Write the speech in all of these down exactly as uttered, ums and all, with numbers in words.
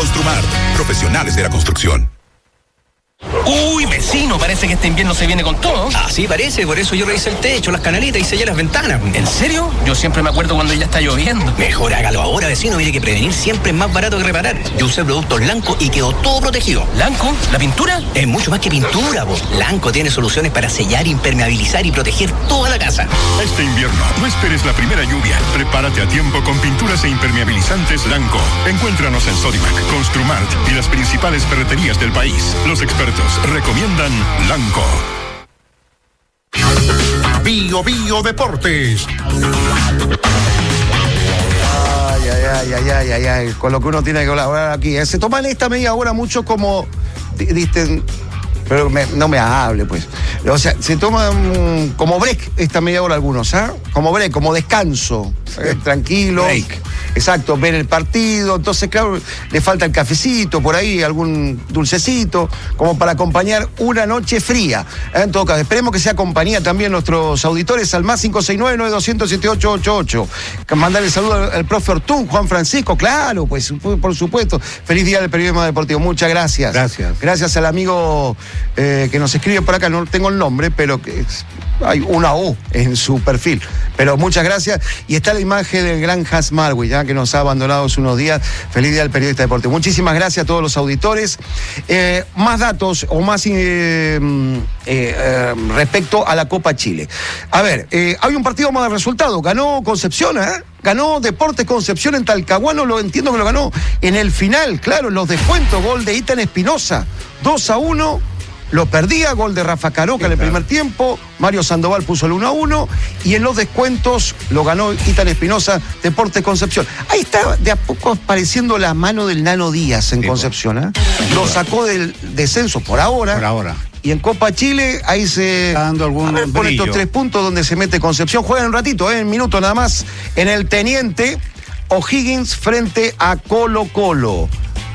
Construmart, profesionales de la construcción. Uy, vecino, parece que este invierno se viene con todo. Así parece, por eso yo revisé el techo, las canalitas y sellé las ventanas. ¿En serio? Yo siempre me acuerdo cuando ya está lloviendo. Mejor hágalo ahora, vecino, mire que prevenir siempre es más barato que reparar. Yo usé productos Lanco y quedó todo protegido. ¿Lanco? ¿La pintura? Es mucho más que pintura, vos. Lanco tiene soluciones para sellar, impermeabilizar y proteger toda la casa. Este invierno, no esperes la primera lluvia. Prepárate a tiempo con pinturas e impermeabilizantes Lanco. Encuéntranos en Sodimac, Construmart y las principales ferreterías del país. Los expertos recomiendan Lanco. Bio Bio Deportes. Ay, ay, ay, ay, ay, ay, con lo que uno tiene que colaborar aquí. Se toman esta media hora mucho como, dicen, pero me, no me hable, pues. O sea, se toman como break esta media hora algunos, ¿ah? ¿eh? Como break, como descanso, eh, tranquilo. Break. Exacto, ver el partido, entonces claro, le falta el cafecito, por ahí algún dulcecito, como para acompañar una noche fría. En todo caso, esperemos que sea compañía también nuestros auditores al más cinco seis nueve, nueve dos cero, siete ocho ocho ocho. Mandarle saludo al, al profe Ortún, Juan Francisco, claro, pues por supuesto. Feliz día del periodismo deportivo, muchas gracias. Gracias. Gracias al amigo eh, que nos escribe por acá, no tengo el nombre, pero que es, hay una U en su perfil. Pero muchas gracias. Y está la imagen del gran Has Marwi, ya que nos ha abandonado hace unos días. Feliz día del periodista deportivo. Muchísimas gracias a todos los auditores. Eh, más datos o más eh, eh, eh, respecto a la Copa Chile. A ver, eh, hay un partido más de resultado. Ganó Concepción, ¿eh? Ganó Deportes Concepción en Talcahuano, lo entiendo que lo ganó en el final, claro, en los descuentos. Gol de Itan Espinosa, dos a uno. Lo perdía, gol de Rafa Caroca en el primer tiempo, Mario Sandoval puso el uno a uno y en los descuentos lo ganó Itan Espinosa, Deportes Concepción. Ahí está de a poco apareciendo la mano del Nano Díaz en sí, Concepción, ¿eh? Lo sacó del descenso por ahora. Por ahora. Y en Copa Chile, ahí se... Está dando algún a ver, por estos tres puntos donde se mete Concepción. Juega un ratito, ¿eh? Un minuto nada más. En el Teniente, O'Higgins frente a Colo Colo.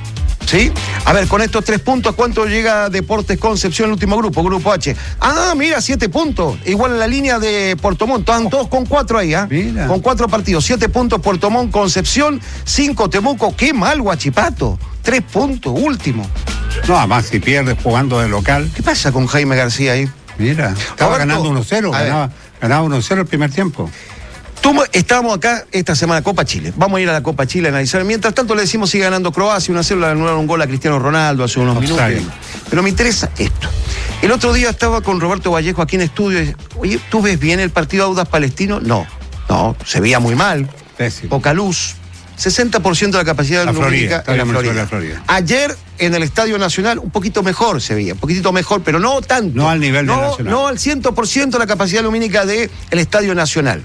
¿Sí? A ver, con estos tres puntos, ¿cuánto llega Deportes Concepción el último grupo? Grupo H. Ah, mira, siete puntos. Igual en la línea de Puerto Montt. Están todos con cuatro ahí, ¿ah? ¿eh? Con cuatro partidos. Siete puntos Puerto Montt, Concepción. Cinco Temuco. Qué mal, Huachipato. Tres puntos, último. No, además si pierdes jugando de local. ¿Qué pasa con Jaime García ahí? Mira, estaba Roberto, ganando uno cero. Ganaba, ganaba uno cero el primer tiempo. Tú, estábamos acá esta semana, Copa Chile. Vamos a ir a la Copa Chile a analizar. Mientras tanto le decimos sigue ganando Croacia, una cero, le anularon un gol a Cristiano Ronaldo hace unos minutos. Pero me interesa esto. El otro día estaba con Roberto Vallejo aquí en estudio y dice, oye, ¿tú ves bien el partido Audax Palestino? No, no, se veía muy mal. Pésimo. Poca luz. sesenta por ciento de la capacidad la lumínica Florida, en la Florida. la Florida. Ayer en el Estadio Nacional un poquito mejor se veía, un poquitito mejor, pero no tanto. No al nivel no, del Nacional. No al cien por ciento de la capacidad lumínica del Estadio Nacional.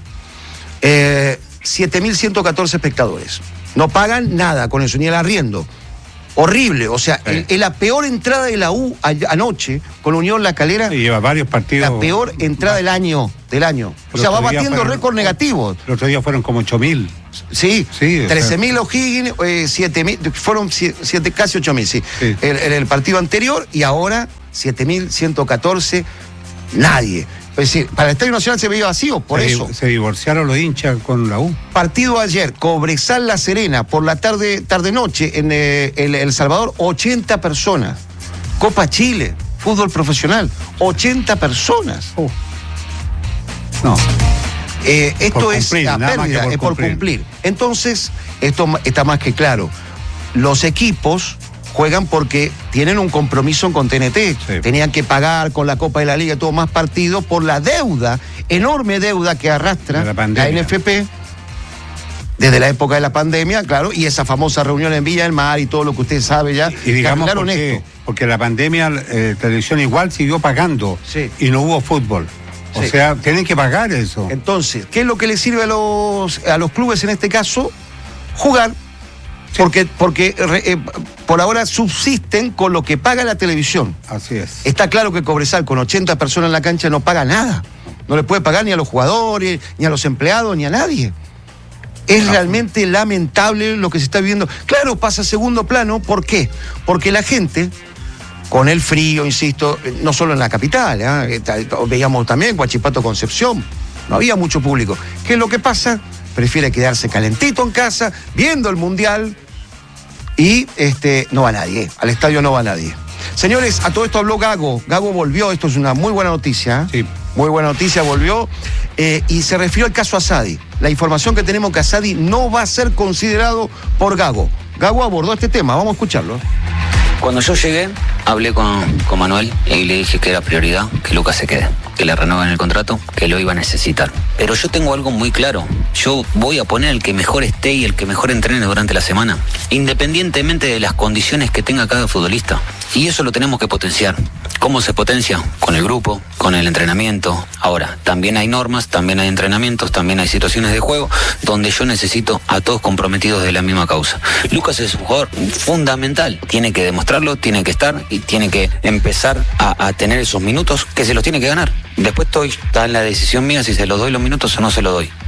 Eh, siete mil ciento catorce espectadores. No pagan nada con eso, ni el arriendo. Horrible, o sea, sí. el, la peor entrada de la U a, anoche con Unión La Calera. Sí, lleva varios partidos. La peor entrada del año, del año. O sea, va batiendo récord negativo. El otro día fueron como ocho mil. Sí, sí trece mil O'Higgins, eh, siete mil, fueron siete, casi ocho mil, sí. sí. En el, el partido anterior y ahora siete mil ciento catorce, nadie. Es decir, para el Estadio Nacional se veía vacío, por se, eso. Se divorciaron los hinchas con la U. Partido ayer, Cobresal La Serena, por la tarde, tarde-noche, en eh, el, el Salvador, ochenta personas. Copa Chile, fútbol profesional, ochenta personas. Oh. No. Eh, esto por es cumplir, la pérdida, por es por cumplir. cumplir. Entonces, esto está más que claro. Los equipos juegan porque tienen un compromiso con T N T. Sí. Tenían que pagar con la Copa de la Liga y todo más partidos por la deuda, enorme deuda que arrastra la, la N F P desde la época de la pandemia, claro, y esa famosa reunión en Villa del Mar y todo lo que usted sabe ya. Y, y digamos porque, esto. porque la pandemia, eh, televisión igual siguió pagando sí. y no hubo fútbol. O sí. sea, tienen que pagar eso. Entonces, ¿qué es lo que le sirve a los, a los clubes en este caso? Jugar. Porque, porque eh, por ahora subsisten con lo que paga la televisión. Así es. Está claro que Cobresal con ochenta personas en la cancha no paga nada. No le puede pagar ni a los jugadores, ni a los empleados, ni a nadie. Es no, realmente no. lamentable lo que se está viviendo. Claro, pasa a segundo plano. ¿Por qué? Porque la gente, con el frío, insisto, no solo en la capital, ¿eh? veíamos también Huachipato, Concepción, no había mucho público. ¿Qué es lo que pasa? Prefiere quedarse calentito en casa, viendo el Mundial, Y este, no va nadie, al estadio no va nadie. Señores, a todo esto habló Gago. Gago volvió, esto es una muy buena noticia. Sí. Muy buena noticia, volvió. Eh, y se refirió al caso Asadi. La información que tenemos que Asadi no va a ser considerado por Gago. Gago abordó este tema, vamos a escucharlo. Cuando yo llegué, hablé con, con Manuel y le dije que era prioridad que Lucas se quede, que le renueven el contrato, que lo iba a necesitar. Pero yo tengo algo muy claro. Yo voy a poner el que mejor esté y el que mejor entrene durante la semana, independientemente de las condiciones que tenga cada futbolista. Y eso lo tenemos que potenciar. ¿Cómo se potencia? Con el grupo, con el entrenamiento. Ahora, también hay normas, también hay entrenamientos, también hay situaciones de juego donde yo necesito a todos comprometidos de la misma causa. Lucas es un jugador fundamental. Tiene que demostrarlo, tiene que estar y tiene que empezar a, a tener esos minutos que se los tiene que ganar. Después estoy, está en la decisión mía si se los doy los minutos o no se los doy.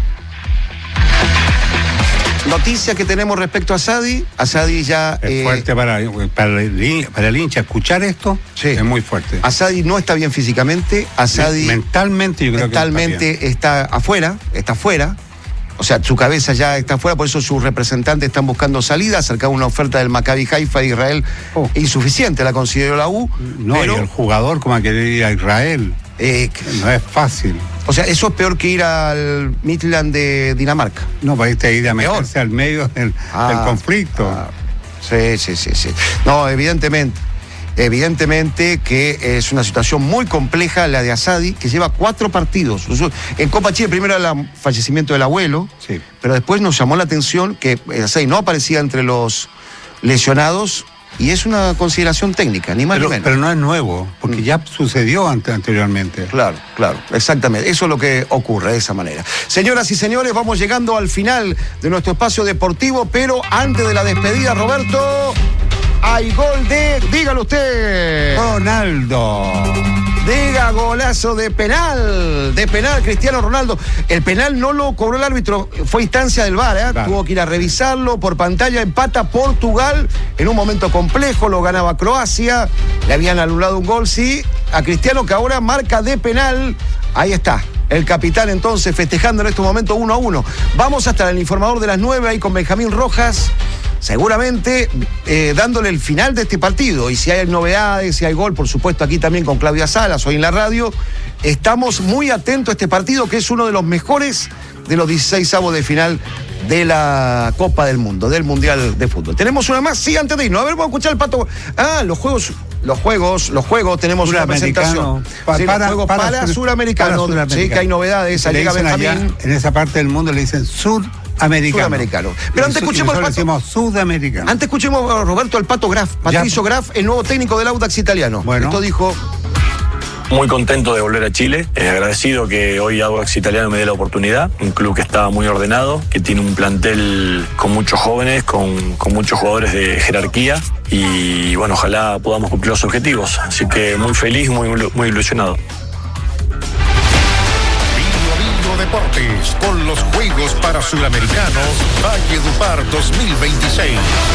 Noticia que tenemos respecto a Asadi. Asadi ya... Es eh, fuerte para, para, el, para el hincha escuchar esto, sí. Es muy fuerte. Asadi no está bien físicamente. Asadi mentalmente yo creo mentalmente que está, está afuera, está afuera. O sea, su cabeza ya está afuera, por eso sus representantes están buscando salida, acercaba una oferta del Maccabi Haifa de Israel, oh. insuficiente, la consideró la U. No, pero, y el jugador como a querer ir a Israel, eh, no es fácil. O sea, eso es peor que ir al Midland de Dinamarca. No, para irte a ir a meterse al medio del, ah, del conflicto. Ah, sí, sí, sí, sí. No, evidentemente. Evidentemente que es una situación muy compleja la de Asadi, que lleva cuatro partidos. En Copa Chile primero era el fallecimiento del abuelo, sí. Pero después nos llamó la atención que Asadi no aparecía entre los lesionados y es una consideración técnica, ni más pero, ni menos. Pero no es nuevo, porque mm. ya sucedió ante, anteriormente. Claro, claro, exactamente. Eso es lo que ocurre de esa manera. Señoras y señores, vamos llegando al final de nuestro espacio deportivo, pero antes de la despedida, Roberto... Hay gol de, dígalo usted. Ronaldo. Diga, golazo de penal. De penal, Cristiano Ronaldo. El penal no lo cobró el árbitro, fue instancia del V A R, ¿eh? Claro. Tuvo que ir a revisarlo por pantalla. Empata Portugal en un momento complejo, lo ganaba Croacia. Le habían anulado un gol, sí, a Cristiano, que ahora marca de penal. Ahí está. El capitán entonces festejando en este momento uno a uno. Vamos hasta el informador de las nueve ahí con Benjamín Rojas. Seguramente eh, dándole el final de este partido. Y si hay novedades, si hay gol, por supuesto, aquí también con Claudia Salas, hoy en la radio. Estamos muy atentos a este partido, que es uno de los mejores de los dieciseisavos de final de la Copa del Mundo, del Mundial de Fútbol. ¿Tenemos una más? Sí, antes de irnos. A ver, vamos a escuchar el Pato. Ah, los juegos... Los juegos, los juegos, tenemos una presentación. Pa, sí, para, los juegos para, para, para suramericanos. Sur sí, que hay novedades. Se Liga Benjamín. Allá, en esa parte del mundo le dicen suramericano. Suramericano. Pero antes escuchemos al Pato. Decimos sudamericano. Antes escuchemos a Roberto, al Pato Graf, Patricio ya. Graf, el nuevo técnico del Audax italiano. Bueno. Esto dijo... Muy contento de volver a Chile, eh, agradecido que hoy Audax Italiano me dé la oportunidad, un club que está muy ordenado, que tiene un plantel con muchos jóvenes, con, con muchos jugadores de jerarquía y bueno, ojalá podamos cumplir los objetivos, así que muy feliz, muy, muy ilusionado. Bingo Bingo Deportes, con los Juegos para Suramericanos Valledupar dos mil veintiséis.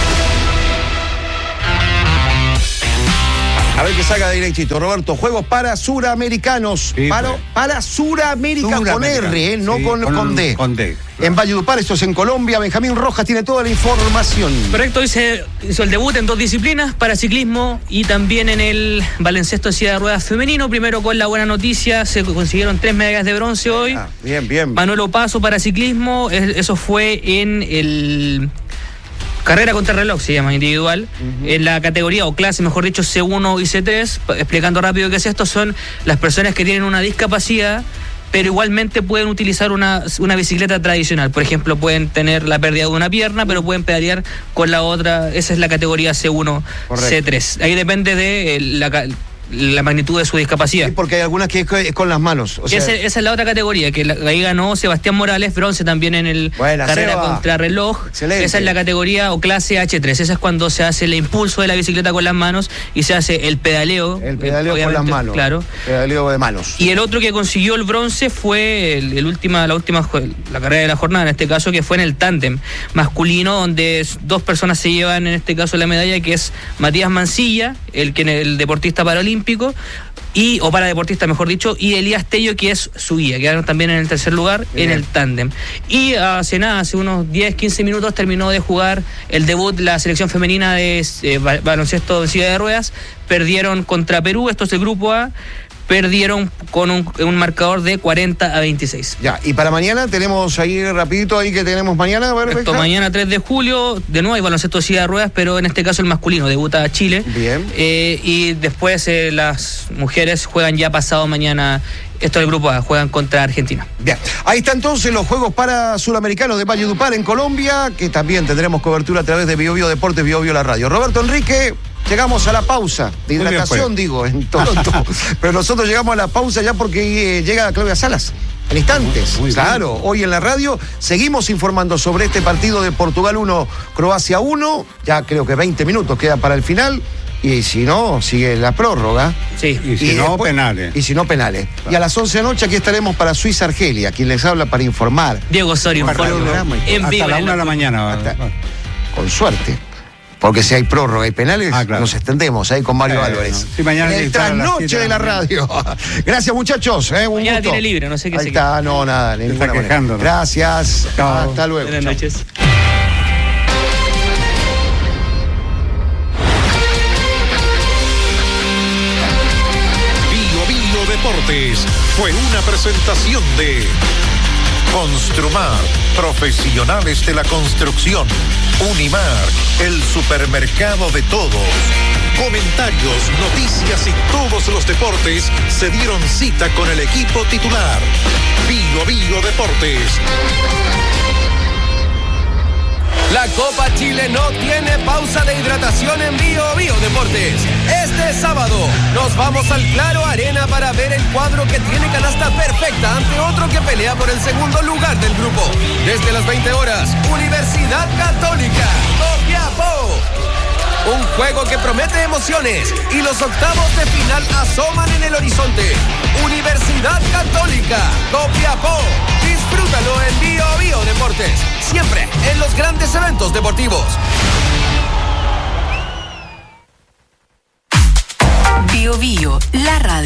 A ver que salga derechito, Roberto. Juegos para suramericanos. Sí, para, para Suramérica con R, ¿eh? No sí, con, con, con D. Con D. Claro. En Valledupar, esto es en Colombia. Benjamín Rojas tiene toda la información. Correcto, hoy se hizo el debut en dos disciplinas, para ciclismo y también en el baloncesto de silla de ruedas femenino. Primero con la buena noticia, se consiguieron tres medallas de bronce hoy. Ah, bien, bien. Manuel Opaso para ciclismo, eso fue en el... Carrera contra reloj se llama, individual. Uh-huh. En la categoría o clase, mejor dicho, C uno y C tres, explicando rápido qué es esto, son las personas que tienen una discapacidad, pero igualmente pueden utilizar una, una bicicleta tradicional. Por ejemplo, pueden tener la pérdida de una pierna, pero pueden pedalear con la otra. Esa es la categoría C uno, correcto. C tres. Ahí depende de la... la magnitud de su discapacidad. Sí, porque hay algunas que es con las manos. O sea... esa, esa es la otra categoría, que la, ahí ganó Sebastián Morales, bronce también en el Buena, carrera Seba. Contra reloj. Excelente. Esa es la categoría o clase H tres. Esa es cuando se hace el impulso de la bicicleta con las manos y se hace el pedaleo. El pedaleo con las manos. Claro. Pedaleo de manos. Y el otro que consiguió el bronce fue el, el última, la última la carrera de la jornada, en este caso, que fue en el tándem masculino, donde dos personas se llevan, en este caso, la medalla, que es Matías Mancilla, el, que, el deportista paralímpico, paralímpico, y, o paradeportista mejor dicho, y Elías Tello, que es su guía. Quedaron también en el tercer lugar. Bien. En el tándem. Y hace nada, hace unos diez, quince minutos terminó de jugar el debut la selección femenina de eh, baloncesto en silla de ruedas. Perdieron contra Perú, esto es el grupo A. Perdieron con un, un marcador de cuarenta a veintiséis. Ya, y para mañana tenemos ahí rapidito ahí que tenemos mañana. A ver, Esto, mañana tres de julio, de nuevo hay baloncesto de silla de ruedas, pero en este caso el masculino debuta Chile. Bien. Eh, y después eh, las mujeres juegan ya pasado mañana. Esto es el grupo A, juegan contra Argentina. Bien, ahí está entonces los Juegos para Suramericanos de Valledupar en Colombia, que también tendremos cobertura a través de Bio Bio Deportes, Bio Bio la radio. Roberto Enrique, llegamos a la pausa de hidratación, digo, en Toronto. Pero nosotros llegamos a la pausa ya porque eh, llega Claudia Salas. En instantes, muy claro, bien. Hoy en la radio seguimos informando sobre este partido de Portugal uno, Croacia uno, ya creo que veinte minutos queda para el final. Y si no, sigue la prórroga. Sí. Y si y no, después, penales. Y si no, penales. Claro. Y a las once de la noche aquí estaremos para Suiza-Argelia, quien les habla para informar. Diego Osorio, un programa en vivo. Hasta la una de la mañana. Hasta, con suerte. Porque si hay prórroga y penales, ah, claro. nos extendemos ahí con Mario eh, Álvarez. No. Sí, mañana en el trasnoche de la radio. Gracias, muchachos. Eh, un mañana gusto. Tiene libre, no sé qué ahí está, queda. No, nada. Se está quejando, ¿no? Gracias. Chao. Hasta luego. Buenas noches. Deportes fue una presentación de Construmar, profesionales de la construcción. Unimar, el supermercado de todos. Comentarios, noticias y todos los deportes se dieron cita con el equipo titular. Bio Bio Deportes. La Copa Chile no tiene pausa de hidratación en Bio Bio Deportes. Este sábado nos vamos al Claro Arena para ver el cuadro que tiene canasta perfecta ante otro que pelea por el segundo lugar del grupo. Desde las veinte horas, Universidad Católica, Copiapó. Un juego que promete emociones y los octavos de final asoman en el horizonte. Universidad Católica, Copiapó. Disfrútalo en Bio Bio Deportes, siempre en los grandes eventos deportivos. Bio Bio, la radio.